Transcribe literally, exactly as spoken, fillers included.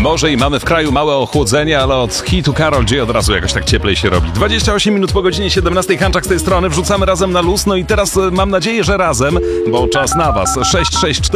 Może i mamy w kraju małe ochłodzenie, ale od hitu Karol G od razu jakoś tak cieplej się robi. dwadzieścia osiem minut po godzinie siedemnastej, Hanczak z tej strony, wrzucamy razem na luz. No i teraz mam nadzieję, że razem, bo czas na was. sześć sześć cztery